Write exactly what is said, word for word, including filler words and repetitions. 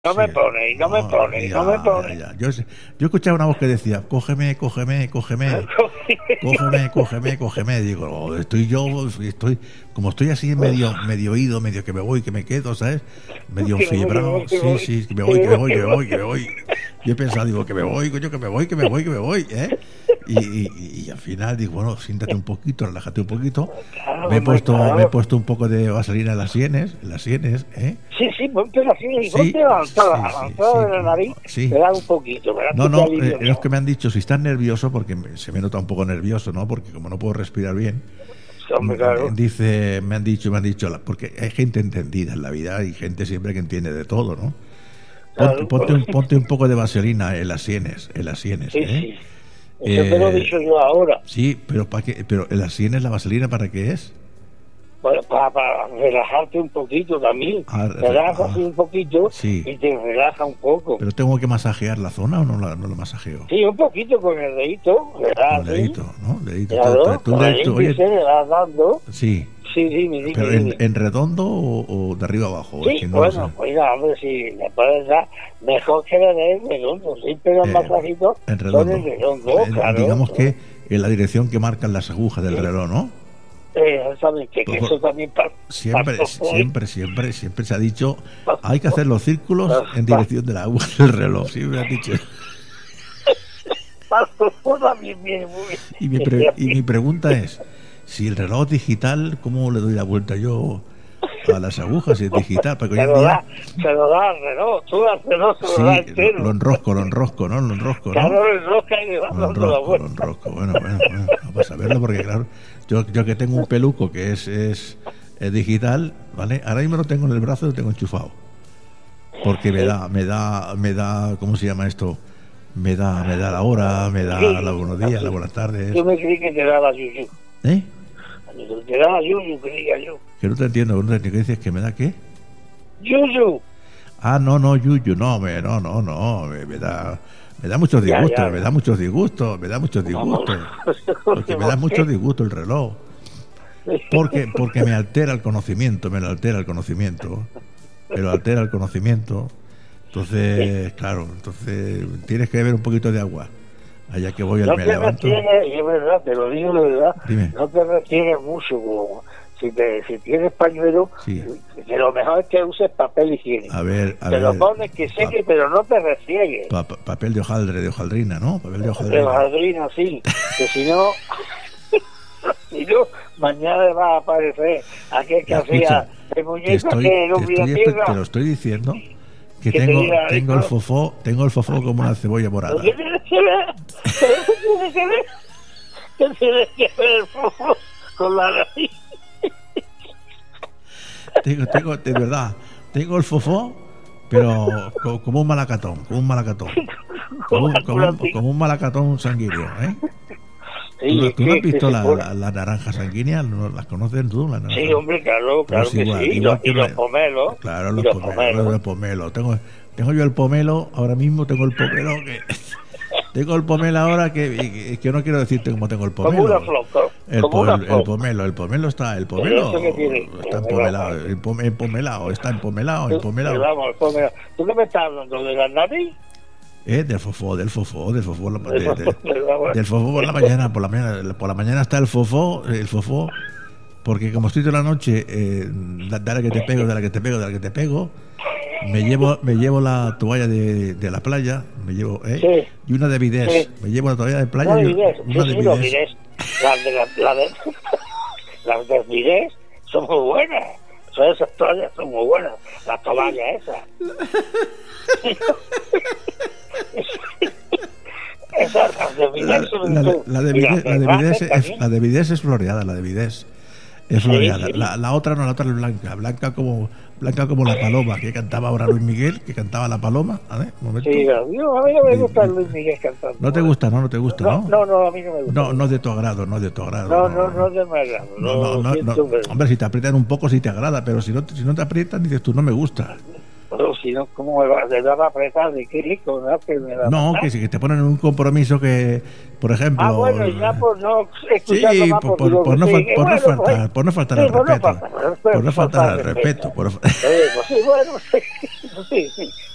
No sí, me pone, no, no me pone, ya, no me pone. Ya, ya. Yo, yo escuchaba una voz que decía, cógeme, cógeme, cógeme, cógeme, cógeme, cógeme. Digo, oh, estoy yo, estoy, como estoy así medio, medio oído, medio que me voy, que me quedo, ¿sabes? Medio fibrado, sí, sí, que me voy, que me voy, que me voy, que me voy. Yo he pensado, digo, que me voy, coño, que me voy, que me voy, que me voy, ¿eh? Y, y, y al final digo, bueno, siéntate un poquito, relájate un poquito. Me he puesto, me he puesto un poco de vaselina en las sienes, en las sienes, ¿eh? Sí, sí, ponte la sien y Sí, ponte avanzada, sí, sí, avanzada sí, de la nariz, sí. te da un poquito. No, no, eh, es que me han dicho, si estás nervioso, porque me, se me nota un poco nervioso, ¿no? Porque como no puedo respirar bien, Hombre, claro. dice, me han dicho, me han dicho, porque hay gente entendida en la vida y gente siempre que entiende de todo, ¿no? Ponte, Claro, ponte, pues, un, ponte un poco de vaselina en las sienes, en las sienes, sí, ¿eh? sí. Eso eh, te lo he dicho yo ahora. Sí, pero ¿para qué? Pero en las sienes la vaselina, ¿para qué es? Bueno, para, para relajarte un poquito también. Ah, te relajas ah, un poquito sí. Y te relaja un poco. ¿Pero tengo que masajear la zona o no la, no la masajeo? Sí, un poquito con el dedito. ¿verdad? Con el dedito, ¿no? El dedito. Claro, tú, tú, tú, le, tú, oye, le vas dando. Sí. Sí, sí, me dice. ¿Pero en, en redondo o, o de arriba abajo? Sí, es que no bueno, pues ya, hombre, si le puedes dar, mejor que le des redondo. Siempre los eh, masajitos en redondo. Son en redondo, en, claro. Digamos que en la dirección que marcan las agujas del sí. reloj, ¿no? Eh, ¿sabes? Que, que eso también para, siempre, para siempre, siempre, siempre se ha dicho hay que hacer los círculos en dirección de la aguja del reloj. Siempre ha dicho. y, mi pre, y mi pregunta es, si el reloj digital, ¿cómo le doy la vuelta yo a las agujas si es digital? Porque se, hoy en lo día, da, se lo da al reloj, tú al reloj se lo sí, da entero. Lo enrosco, lo enrosco, ¿no? Lo enrosco, ¿no? Claro, lo enrosca y le va dando la vuelta. Lo enrosco, bueno, bueno, bueno, para saberlo, porque claro, yo, yo que tengo un peluco que es, es, es digital, ¿vale? Ahora mismo lo tengo en el brazo y lo tengo enchufado. Porque me da, me da, me da, ¿cómo se llama esto? Me da, me da la hora, me da sí, los buenos días, las buenas tardes. Yo me creí que te daba yuyu. ¿Eh? Te daba yuyu, creía yo. Que no te entiendo, no te entiendo. ¿Qué dices? ¿Que me da qué? Yuyu. Ah, no, no, yuyu, no, me, no, no, no, me, me da... Me da muchos disgustos, ya, ya. me da muchos disgustos, me da muchos disgustos. Porque me da muchos disgustos el reloj. Porque, porque me altera el conocimiento, me lo altera el conocimiento. Me lo altera el conocimiento. Entonces, claro, entonces tienes que beber un poquito de agua. Allá que voy al no me te levanto. Retienes, es verdad, te lo digo de verdad. Dime. No te retienes mucho. Como si, te, si tienes pañuelo, sí. que lo mejor es que uses papel higiénico. A ver, a te ver. lo pones que seque, pa pero no te resiegues. Pa pa papel de hojaldre, de hojaldrina, ¿no? Papel de hojaldrina. De hojaldrina, sí. Que si no, si no, mañana le va a aparecer aquel que hacía el muñeco que era un tierra. Te lo estoy diciendo. Que tengo, diga, tengo el fofó, tengo el fofó como una cebolla morada. ¿Qué tienes que ver? ¿Qué tienes que ver? ¿Qué tienes que ver el fofó con la nariz? Tengo, tengo, de verdad, tengo el fofó, pero como un malacatón, como un malacatón. Como un, como un, como un malacatón sanguíneo, ¿eh? Sí, ¿Tú, ¿tú no has visto sí, la, la, la naranja sanguínea? ¿No las conoces tú? La naranja? Sí, hombre, claro, claro que igual, sí. Igual y, que y los pomelos. Claro, los, los pomelos. pomelos. Los pomelos. Tengo, tengo yo el pomelo, ahora mismo tengo el pomelo que... tengo el pomelo ahora que, que no quiero decirte cómo tengo el pomelo. Como una flor. El, como po, una el, el pomelo, el pomelo está, el pomelo está empomelado, el empomelado, está empomelado, empomelado. Vamos, el pomelo. ¿Tú qué me estás hablando de la nariz? Eh, del fofó, del fofó, del fofó, de, de, del fofó por la mañana, por la mañana, por la mañana está el fofó, el fofó, porque como estoy toda la noche, eh, dale que te pego, dale que te pego, dale que te pego, me llevo, me llevo la toalla de, de la playa, me llevo, eh, sí. y una de bidés, sí. me llevo la toalla de playa, no, y bidés. una sí, de sí, bidés. bidés. Las de, la, la de, las de bidés son muy buenas. Esas toallas son muy buenas. La toalla esa. Esas, las de Vidés son la, la, la de Vidés, la de Vidés es, la de Vidés es floreada, la de Vidés es floreada. Sí, sí. La, la otra no, la otra es blanca, blanca como blanca como la paloma que cantaba ahora Luis Miguel, que cantaba la paloma. A ver, un momento. Sí, yo, a mí no me gusta Luis Miguel cantando. No te gusta, no, no te gusta, no. ¿no? No, no, a mí no me gusta. No, no es de tu agrado, no es de tu agrado. No, no, no, no es de mi agrado. No, no, no, no, no. Hombre, si te aprietan un poco, sí te agrada, pero si no, si no te aprietan, dices tú, no me gusta. Pero si no, ¿cómo me va a apretar? ¿De qué rico? ¿No? Que me va no, que, que te ponen en un compromiso que, por ejemplo... Ah, bueno, ya por no escuchar sí, más por, por, por, por, no, fal, por, no faltar, por no faltar al respeto. Por no faltar al respeto. Por... Sí, pues sí, bueno, sí, sí.